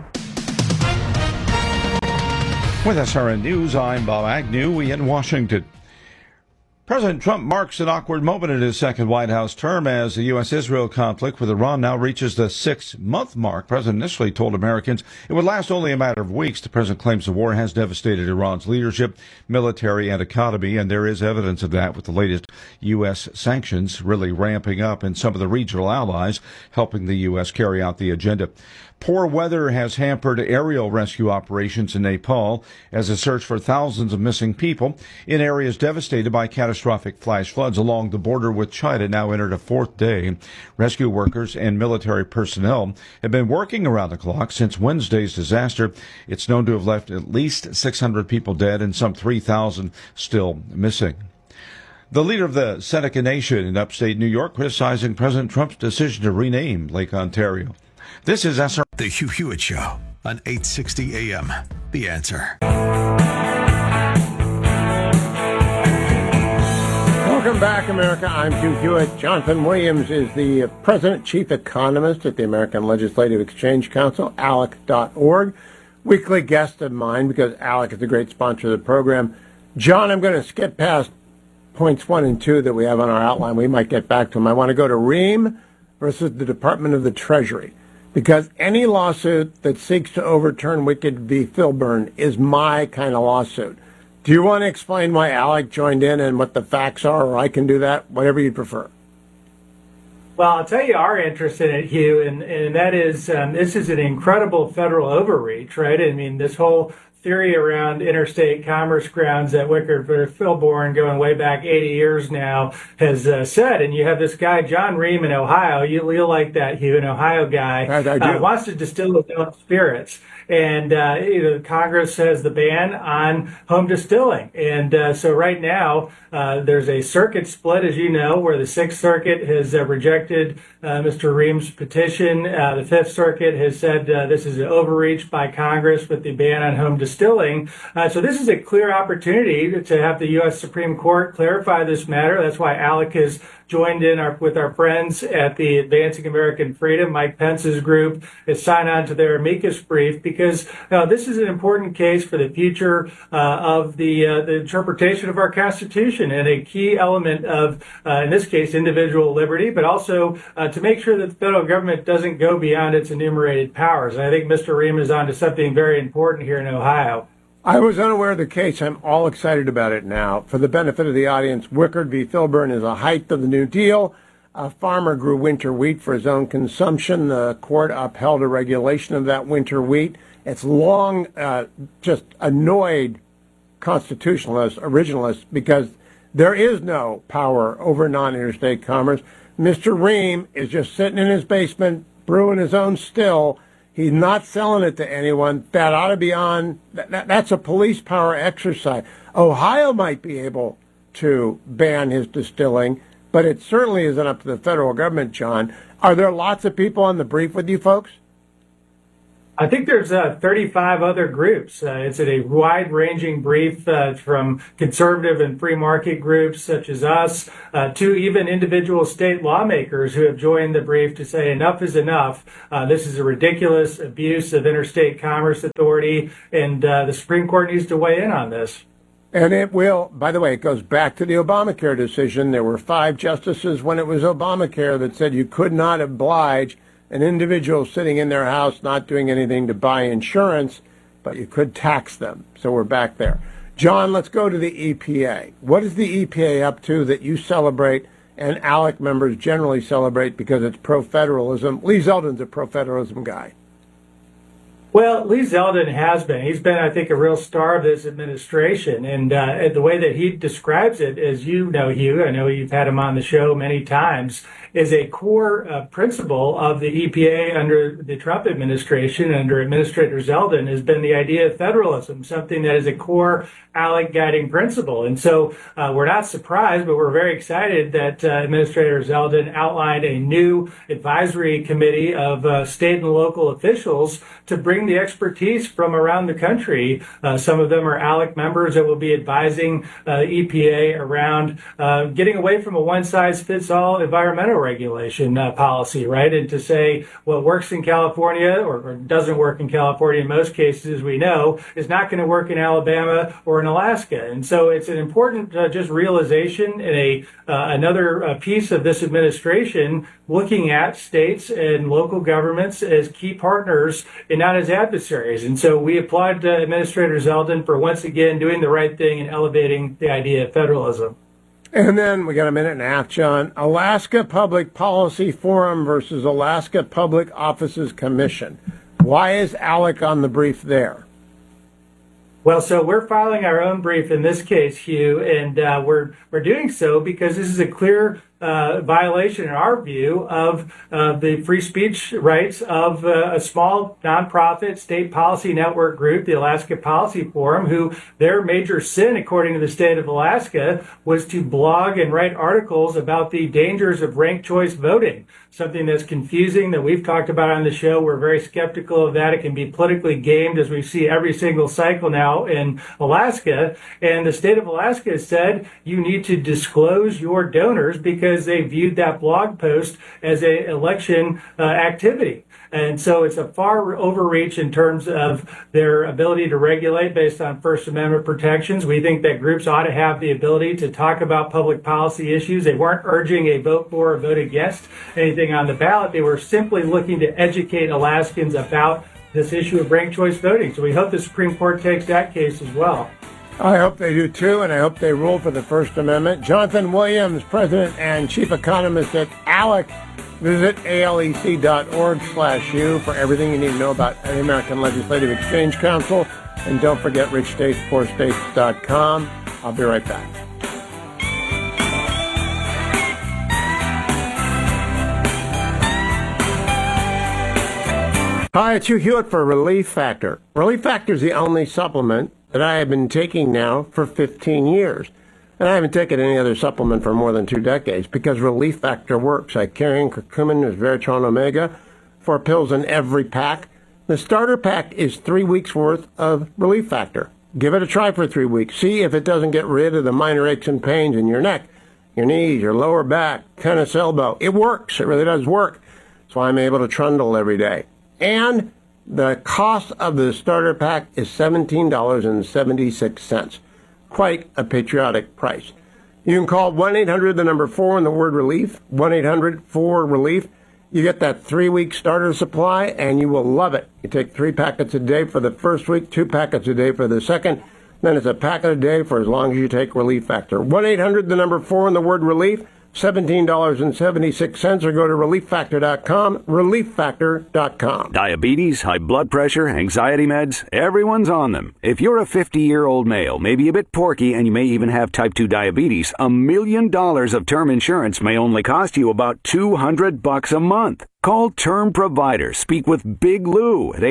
With SRN News, I'm Bob Agnew. We in Washington. President Trump marks an awkward moment in his second White House term as the U.S.-Israel conflict with Iran now reaches the 6-month mark. The president initially told Americans it would last only a matter of weeks. The president claims the war has devastated Iran's leadership, military, and economy, and there is evidence of that with the latest U.S. sanctions really ramping up and some of the regional allies helping the U.S. carry out the agenda. Poor weather has hampered aerial rescue operations in Nepal as a search for thousands of missing people in areas devastated by catastrophic flash floods along the border with China now entered a fourth day. Rescue workers and military personnel have been working around the clock since Wednesday's disaster. It's known to have left at least 600 people dead and some 3,000 still missing. The leader of the Seneca Nation in upstate New York criticizing President Trump's decision to rename Lake Ontario. This is SR. The Hugh Hewitt Show on 860 AM. The Answer. Welcome back, America. I'm Hugh Hewitt. Jonathan Williams is the President Chief Economist at the American Legislative Exchange Council, ALEC.org. Weekly guest of mine because ALEC is a great sponsor of the program. John, I'm going to skip past points 1 and 2 that we have on our outline. We might get back to them. I want to go to Ream versus the Department of the Treasury, because any lawsuit that seeks to overturn Wicked v. Filburn is my kind of lawsuit. Do you want to explain why ALEC joined in and what the facts are, or I can do that, whatever you prefer? Well, I'll tell you our interest in it, Hugh, and that is this is an incredible federal overreach, right? I mean, this whole theory around interstate commerce grounds that Wickard Filburn, going way back 80 years now, has said. And you have this guy, John Ream in Ohio. You'll like that, Hugh, an Ohio guy. I wants to distill his own spirits. And Congress has the ban on home distilling. And so right now, there's a circuit split, as you know, where the Sixth Circuit has rejected Mr. Ream's petition. The Fifth Circuit has said this is an overreach by Congress with the ban on home distilling. So this is a clear opportunity to have the U.S. Supreme Court clarify this matter. That's why ALEC has joined in with our friends at the Advancing American Freedom. Mike Pence's group has signed on to their amicus brief because this is an important case for the future of the interpretation of our Constitution and a key element of, in this case, individual liberty, but also to make sure that the federal government doesn't go beyond its enumerated powers. And I think Mr. Ream is on to something very important here in Ohio. I was unaware of the case. I'm all excited about it now. For the benefit of the audience, Wickard v. Filburn is a height of the New Deal. A farmer grew winter wheat for his own consumption. The court upheld a regulation of that winter wheat, It's long just annoyed constitutionalists, originalists, because there is no power over non-interstate commerce. Mr. Rehm is just sitting in his basement, brewing his own still. He's not selling it to anyone. That ought to be on. That's a police power exercise. Ohio might be able to ban his distilling, but it certainly isn't up to the federal government, John. Are there lots of people on the brief with you folks? I think there's 35 other groups. It's a wide-ranging brief from conservative and free market groups such as us to even individual state lawmakers who have joined the brief to say enough is enough. This is a ridiculous abuse of interstate commerce authority, and the Supreme Court needs to weigh in on this. And it will, by the way, it goes back to the Obamacare decision. There were 5 justices when it was Obamacare that said you could not oblige an individual sitting in their house not doing anything to buy insurance, but you could tax them. So we're back there. John, let's go to the EPA. What is the EPA up to that you celebrate and ALEC members generally celebrate because it's pro-federalism? Lee Zeldin's a pro-federalism guy. Well, Lee Zeldin has been. He's been, I think, a real star of this administration. And the way that he describes it, as you know, Hugh, I know you've had him on the show many times, is a core principle of the EPA under the Trump administration, under Administrator Zeldin, has been the idea of federalism, something that is a core ALEC guiding principle. And so we're not surprised, but we're very excited that Administrator Zeldin outlined a new advisory committee of state and local officials to bring the expertise from around the country. Some of them are ALEC members that will be advising EPA around getting away from a one-size-fits-all environmental regulation policy, right? And to say what works in California or doesn't work in California in most cases, as we know, is not going to work in Alabama or in Alaska. And so it's an important just realization and another piece of this administration looking at states and local governments as key partners and not as adversaries. And so we applaud Administrator Zeldin for once again doing the right thing and elevating the idea of federalism. And then we got a minute and a half, John. Alaska Public Policy Forum versus Alaska Public Offices Commission. Why is ALEC on the brief there? Well, so we're filing our own brief in this case, Hugh, and we're doing so because this is a clear violation, in our view, of the free speech rights of a small nonprofit state policy network group, the Alaska Policy Forum, who their major sin, according to the state of Alaska, was to blog and write articles about the dangers of ranked choice voting, something that's confusing that we've talked about on the show. We're very skeptical of that. It can be politically gamed, as we see every single cycle now in Alaska. And the state of Alaska has said you need to disclose your donors because they viewed that blog post as an election activity. And so it's a far overreach in terms of their ability to regulate based on First Amendment protections. We think that groups ought to have the ability to talk about public policy issues. They weren't urging a vote for or vote against anything on the ballot. They were simply looking to educate Alaskans about this issue of ranked choice voting. So we hope the Supreme Court takes that case as well. I hope they do too, and I hope they rule for the First Amendment. Jonathan Williams, President and Chief Economist at ALEC. Visit alec.org/u for everything you need to know about the American Legislative Exchange Council. And don't forget richstatespoorstates.com. I'll be right back. Hi, it's Hugh Hewitt for Relief Factor. Relief Factor is the only supplement that I have been taking now for 15 years. And I haven't taken any other supplement for more than 2 decades because Relief Factor works. I carry in curcumin, resveratrol, omega, 4 pills in every pack. The starter pack is 3 weeks worth of Relief Factor. Give it a try for 3 weeks. See if it doesn't get rid of the minor aches and pains in your neck, your knees, your lower back, tennis elbow. It works. It really does work. That's why I'm able to trundle every day. And the cost of the starter pack is $17.76. Quite a patriotic price. You can call 1-800-4 and the word relief, 1-800-4-RELIEF. You get that 3-week starter supply, and you will love it. You take 3 packets a day for the first week, 2 packets a day for the second. Then it's a packet a day for as long as you take Relief Factor. 1-800-4 and the word relief. $17.76, or go to relieffactor.com, relieffactor.com. Diabetes, high blood pressure, anxiety meds, everyone's on them. If you're a 50-year-old male, maybe a bit porky, and you may even have type 2 diabetes, $1 million of term insurance may only cost you about $200 a month. Call Term Provider. Speak with Big Lou at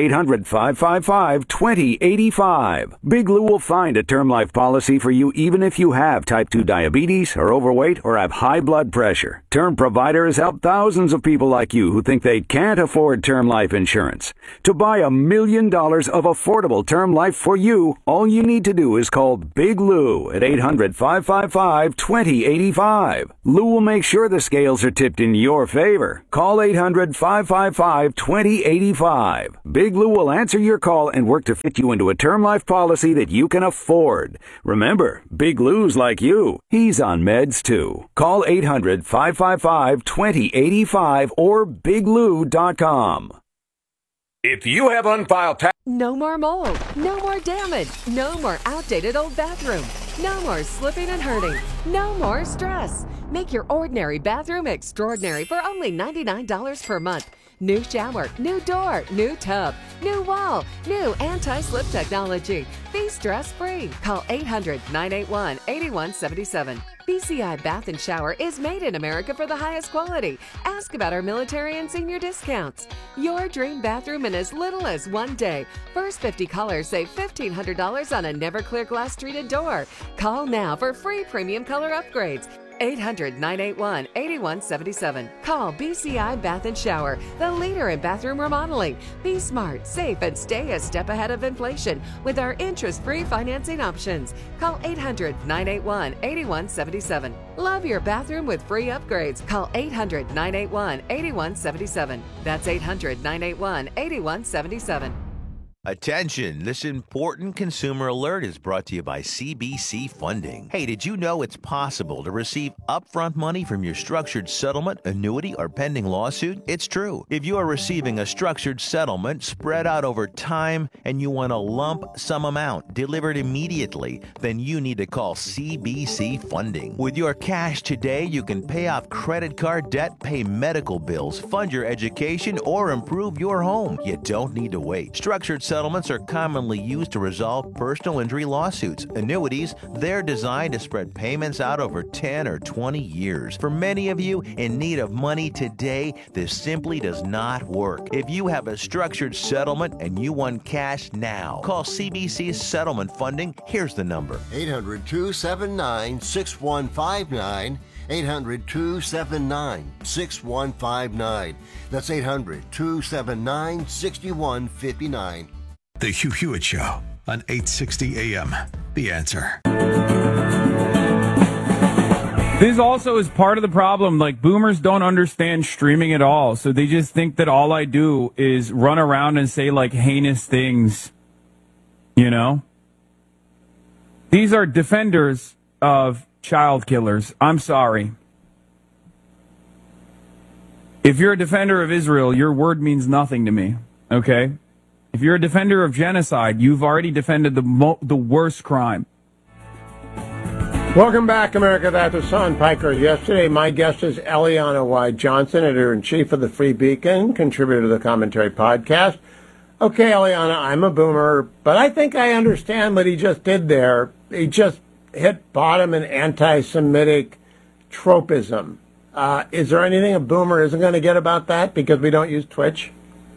800-555-2085. Big Lou will find a term life policy for you even if you have type 2 diabetes, are overweight, or have high blood pressure. Term Provider has helped thousands of people like you who think they can't afford term life insurance. To buy $1 million of affordable term life for you, all you need to do is call Big Lou at 800-555-2085. Lou will make sure the scales are tipped in your favor. Call 800-555-2085. Big Lou will answer your call and work to fit you into a term life policy that you can afford. Remember, Big Lou's like you. He's on meds too. Call 800-555-2085 or biglou.com. If you have unfiled tax... No more mold. No more damage. No more outdated old bathroom. No more slipping and hurting. No more stress. Make your ordinary bathroom extraordinary for only $99 per month. New shower, new door, new tub, new wall, new anti-slip technology. Be stress-free. Call 800-981-8177. BCI Bath and Shower is made in America for the highest quality. Ask about our military and senior discounts. Your dream bathroom in as little as 1 day. First 50 callers save $1,500 on a never clear glass treated door. Call now for free premium color upgrades. 800-981-8177. Call BCI Bath and Shower, the leader in bathroom remodeling. Be smart, safe, and stay a step ahead of inflation with our interest-free financing options. Call 800-981-8177. Love your bathroom with free upgrades. Call 800-981-8177. That's 800-981-8177. Attention, this important consumer alert is brought to you by CBC Funding. Hey, did you know it's possible to receive upfront money from your structured settlement, annuity, or pending lawsuit? It's true. If you are receiving a structured settlement spread out over time and you want a lump sum amount delivered immediately, then you need to call CBC Funding. With your cash today, you can pay off credit card debt, pay medical bills, fund your education, or improve your home. You don't need to wait. Structured settlements are commonly used to resolve personal injury lawsuits. Annuities, they're designed to spread payments out over 10 or 20 years. For many of you in need of money today, this simply does not work. If you have a structured settlement and you want cash now, call CBC Settlement Funding. Here's the number. 800-279-6159. 800-279-6159. That's 800-279-6159. The Hugh Hewitt Show on 860 AM. The Answer. This also is part of the problem. Like, boomers don't understand streaming at all. So they just think that all I do is run around and say, like, heinous things. You know? These are defenders of child killers. I'm sorry. If you're a defender of Israel, your word means nothing to me. Okay? If you're a defender of genocide, you've already defended the worst crime. Welcome back, America. That's Hassan Piker. Yesterday, my guest is Eliana White Johnson, editor-in-chief of the Free Beacon, contributor to the Commentary Podcast. Okay, Eliana, I'm a boomer, but I think I understand what he just did there. He just hit bottom in anti-Semitic tropism. Is there anything a boomer isn't going to get about that because we don't use Twitch?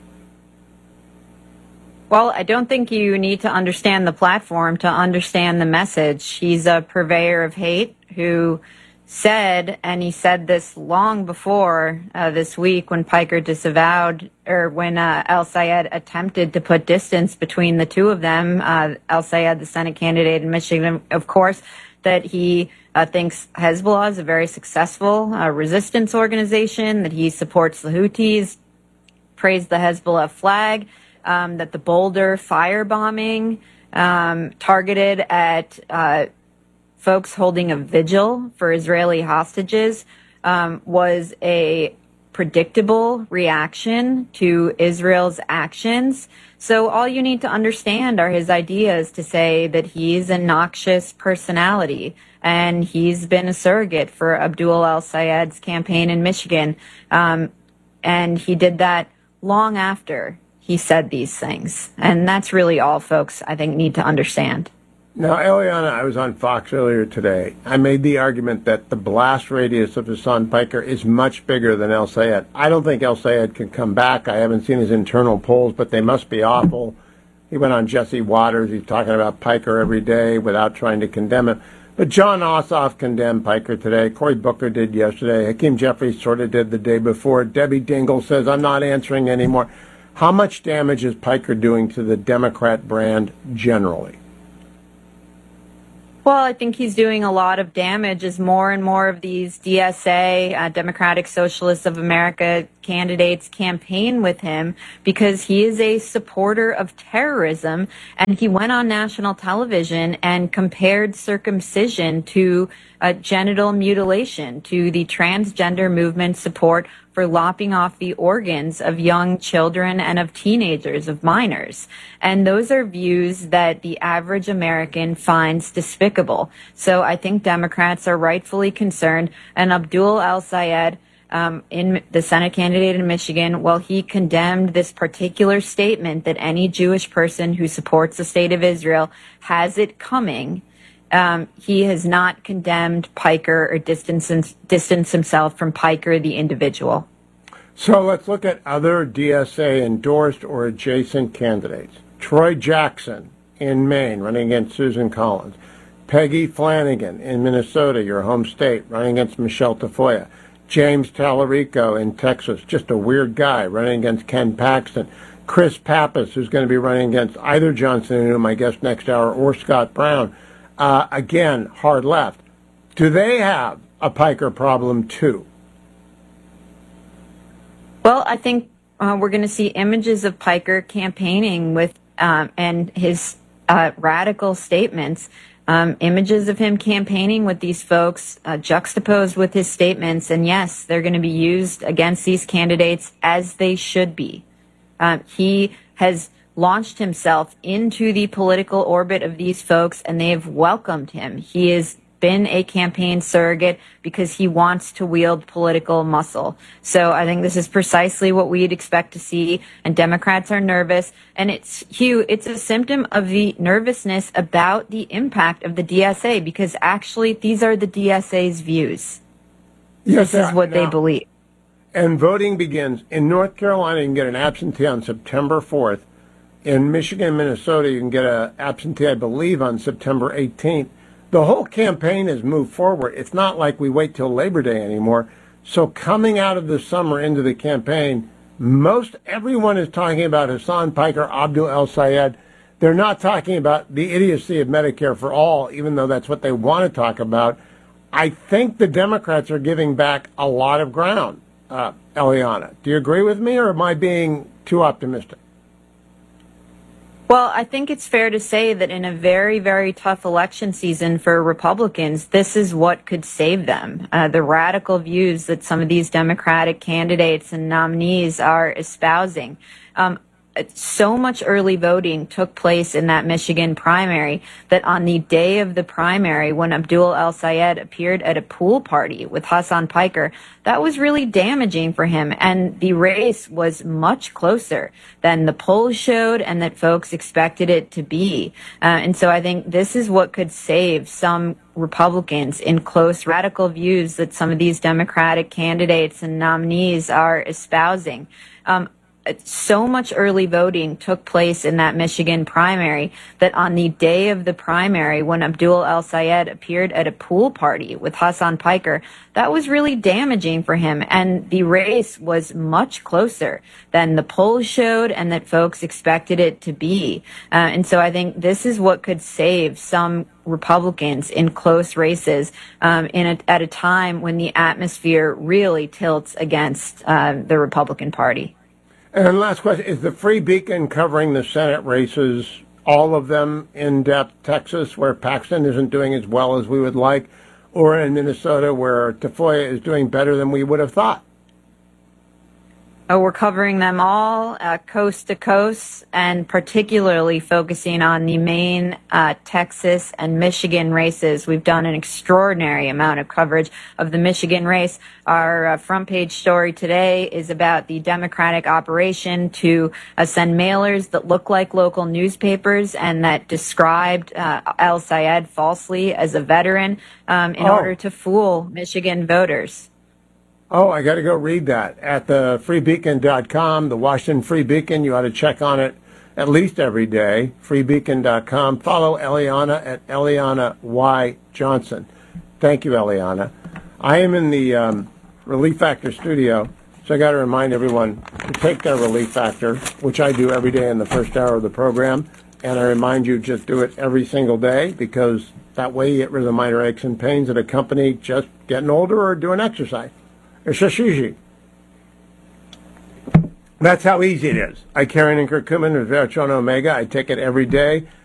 Well, I don't think you need to understand the platform to understand the message. He's a purveyor of hate who said, and he said this long before this week when Piker disavowed, or when El Sayed attempted to put distance between the two of them, El Sayed, the Senate candidate in Michigan, of course, that he thinks Hezbollah is a very successful resistance organization, that he supports the Houthis, praised the Hezbollah flag, that the Boulder firebombing targeted at folks holding a vigil for Israeli hostages was a predictable reaction to Israel's actions. So all you need to understand are his ideas to say that he's a noxious personality, and he's been a surrogate for Abdul El-Sayed's campaign in Michigan. And he did that long after he said these things. And that's really all folks, I think, need to understand. Now, Eliana, I was on Fox earlier today. I made the argument that the blast radius of Hassan Piker is much bigger than El-Sayed. I don't think El-Sayed can come back. I haven't seen his internal polls, but they must be awful. He went on Jesse Waters. He's talking about Piker every day without trying to condemn him. But John Ossoff condemned Piker today. Cory Booker did yesterday. Hakeem Jeffries sort of did the day before. Debbie Dingell says, I'm not answering anymore. How much damage is Piker doing to the Democrat brand generally? Well, I think he's doing a lot of damage as more and more of these DSA, Democratic Socialists of America candidates campaign with him, because he is a supporter of terrorism. And he went on national television and compared circumcision to genital mutilation, to the transgender movement support for lopping off the organs of young children and of teenagers, of minors. And those are views that the average American finds despicable. So I think Democrats are rightfully concerned. And Abdul El-Sayed, in the Senate candidate in Michigan, well, he condemned this particular statement that any Jewish person who supports the state of Israel has it coming. He has not condemned Piker or distanced himself from Piker, the individual. So let's look at other DSA endorsed or adjacent candidates. Troy Jackson in Maine, running against Susan Collins. Peggy Flanagan in Minnesota, your home state, running against Michelle Tafoya. James Tallarico in Texas, just a weird guy, running against Ken Paxton. Chris Pappas, who's going to be running against either Johnson, who my guest next hour, or Scott Brown. Again, hard left. Do they have a Piker problem too? Well, I think we're going to see images of Piker campaigning with and his radical statements, images of him campaigning with these folks juxtaposed with his statements. And yes, they're going to be used against these candidates as they should be. He has launched himself into the political orbit of these folks, and they have welcomed him. He has been a campaign surrogate because he wants to wield political muscle. So I think this is precisely what we'd expect to see, and Democrats are nervous. And it's, Hugh, it's a symptom of the nervousness about the impact of the DSA, because actually these are the DSA's views. Yes, this is what they believe. And voting begins. In North Carolina, you can get an absentee on September 4th. In Michigan and Minnesota, you can get an absentee, I believe, on September 18th. The whole campaign has moved forward. It's not like we wait till Labor Day anymore. So coming out of the summer into the campaign, most everyone is talking about Hassan Piker, Abdul El-Sayed. They're not talking about the idiocy of Medicare for all, even though that's what they want to talk about. I think the Democrats are giving back a lot of ground. Eliana, do you agree with me, or am I being too optimistic? Well, I think it's fair to say that in a very, very tough election season for Republicans, this is what could save them. The radical views that some of these Democratic candidates and nominees are espousing. So much early voting took place in that Michigan primary that on the day of the primary, when Abdul El-Sayed appeared at a pool party with Hassan Piker, that was really damaging for him. And the race was much closer than the polls showed and that folks expected it to be. And so I think this is what could save some Republicans in close radical views that some of these Democratic candidates and nominees are espousing. So much early voting took place in that Michigan primary that on the day of the primary, when Abdul El-Sayed appeared at a pool party with Hassan Piker, that was really damaging for him. And the race was much closer than the polls showed and that folks expected it to be. And so I think this is what could save some Republicans in close races at a time when the atmosphere really tilts against the Republican Party. And last question, is the Free Beacon covering the Senate races, all of them in depth? Texas, where Paxton isn't doing as well as we would like, or in Minnesota, where Tafoya is doing better than we would have thought? We're covering them all coast to coast, and particularly focusing on the Maine, Texas, and Michigan races. We've done an extraordinary amount of coverage of the Michigan race. Our front page story today is about the Democratic operation to send mailers that look like local newspapers and that described El Sayed falsely as a veteran in order to fool Michigan voters. Oh, I got to go read that at the freebeacon.com, the Washington Free Beacon. You ought to check on it at least every day, freebeacon.com. Follow Eliana at Eliana Y. Johnson. Thank you, Eliana. I am in the Relief Factor studio, so I got to remind everyone to take their Relief Factor, which I do every day in the first hour of the program. And I remind you, just do it every single day, because that way you get rid of the minor aches and pains that accompany just getting older or doing exercise. It's just easy. That's how easy it is. I carry an curcumin with Vertron Omega. I take it every day.